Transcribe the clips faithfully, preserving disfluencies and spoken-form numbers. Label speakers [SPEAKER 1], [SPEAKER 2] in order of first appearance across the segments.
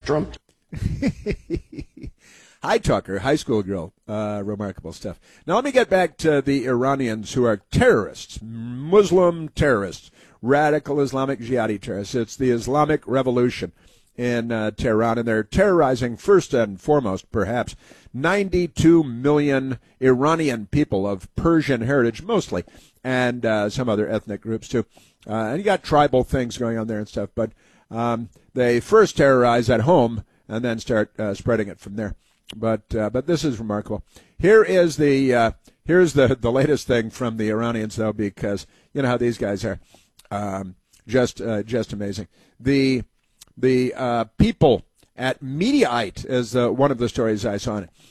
[SPEAKER 1] Trump.
[SPEAKER 2] Hi, Tucker, high school girl. Uh, remarkable stuff. Now, let me get back to the Iranians who are terrorists, Muslim terrorists, radical Islamic jihadi terrorists. It's the Islamic Revolution in uh, Tehran, and they're terrorizing first and foremost, perhaps, ninety-two million Iranian people of Persian heritage, mostly, and uh, some other ethnic groups, too. Uh, and you got tribal things going on there and stuff, but um, they first terrorize at home and then start uh, spreading it from there. But uh, but this is remarkable. Here is the uh, here's the the latest thing from the Iranians, though, because you know how these guys are, um, just uh, just amazing. The the uh, people at Mediaite is uh, one of the stories I saw in it.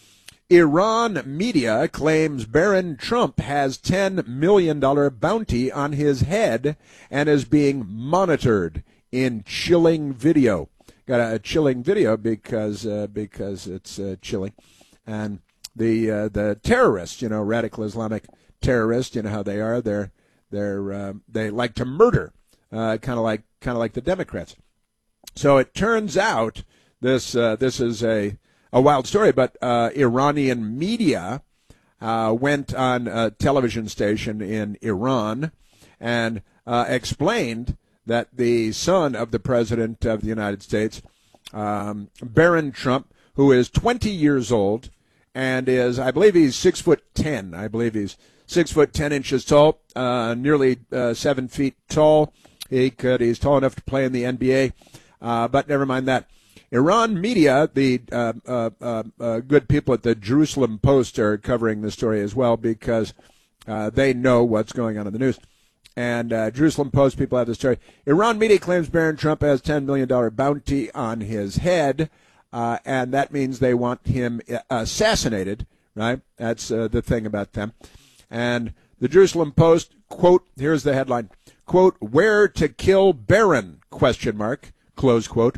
[SPEAKER 2] Iran media claims Barron Trump has ten million dollars bounty on his head and is being monitored in chilling video. Got a chilling video because uh, because it's uh, chilling, and the uh, the terrorists, you know, radical Islamic terrorists, you know how they are. They're they're uh, they like to murder, uh, kind of like kind of like the Democrats. So it turns out this uh, this is a a wild story, but uh, Iranian media uh, went on a television station in Iran and uh, explained that the son of the President of the United States, um, Barron Trump, who is twenty years old and is, I believe he's six foot ten. I believe he's six foot ten inches tall, uh, nearly uh, seven feet tall. He could, he's tall enough to play in the N B A, uh, but never mind that. Iran media, the uh, uh, uh, uh, good people at the Jerusalem Post are covering the story as well because uh, they know what's going on in the news. And uh, Jerusalem Post people have the story. Iran media claims Barron Trump has ten million dollars bounty on his head, uh, and that means they want him assassinated, right? That's uh, the thing about them. And the Jerusalem Post, quote, here's the headline, quote, where to kill Barron, question mark, close quote.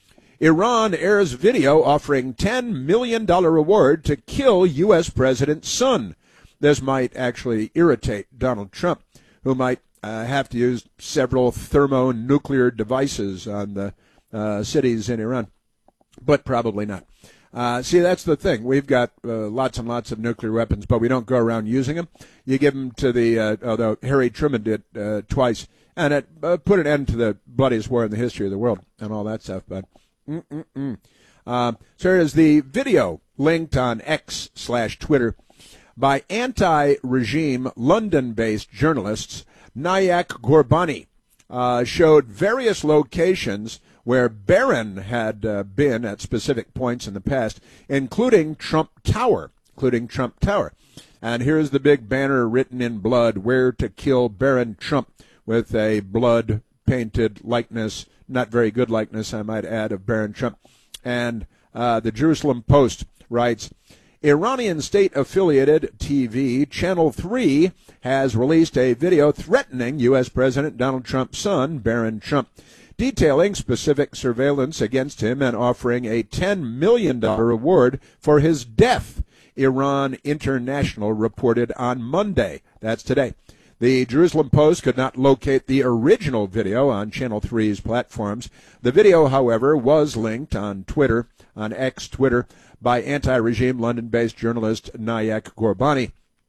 [SPEAKER 2] Iran airs video offering ten million dollars reward to kill U S president's son. This might actually irritate Donald Trump, who might uh, have to use several thermonuclear devices on the uh, cities in Iran, but probably not. Uh, see, that's the thing. We've got uh, lots and lots of nuclear weapons, but we don't go around using them. You give them to the, uh, although Harry Truman did uh, twice, and it uh, put an end to the bloodiest war in the history of the world and all that stuff. But mm-mm-mm. Uh, so here is the video linked on X slash Twitter by anti-regime London-based journalists. Nayak Gorbani uh, showed various locations where Barron had uh, been at specific points in the past, including Trump Tower, including Trump Tower. And here's the big banner written in blood, where to kill Barron Trump, with a blood-painted likeness, not very good likeness, I might add, of Barron Trump. And uh, the Jerusalem Post writes, Iranian state-affiliated T V Channel three has released a video threatening U S. President Donald Trump's son, Barron Trump, detailing specific surveillance against him and offering a ten million dollars reward for his death, Iran International reported on Monday. That's today. The Jerusalem Post could not locate the original video on Channel three's platforms. The video, however, was linked on Twitter, on X Twitter, by anti-regime London-based journalist Nayak Gorbani,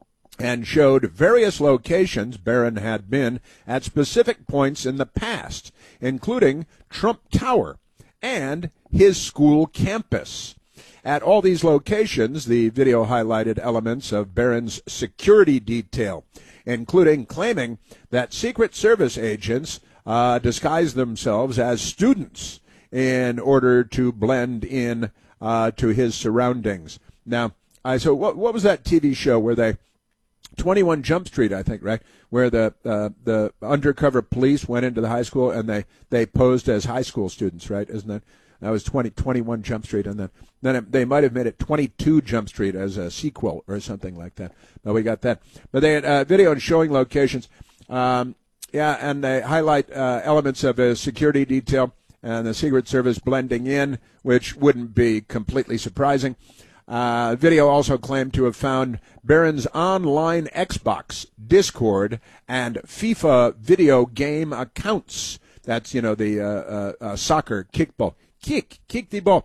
[SPEAKER 2] and showed various locations Barron had been at specific points in the past, including Trump Tower and his school campus. At all these locations, the video highlighted elements of Barron's security detail, including claiming that Secret Service agents uh, disguised themselves as students in order to blend in uh, to his surroundings. Now, I so what what was that T V show where they twenty-one Jump Street, I think, right, where the uh, the undercover police went into the high school and they, they posed as high school students, right? Isn't that that was twenty, twenty-one Jump Street, and then then it, they might have made it twenty-two Jump Street as a sequel or something like that. But we got that. But they had uh, video and showing locations. Um, yeah, and they highlight uh, elements of a security detail and the Secret Service blending in, which wouldn't be completely surprising. Uh, video also claimed to have found Barron's online Xbox, Discord, and FIFA video game accounts. That's, you know, the uh, uh, uh, soccer kickball. Kick, kick the ball.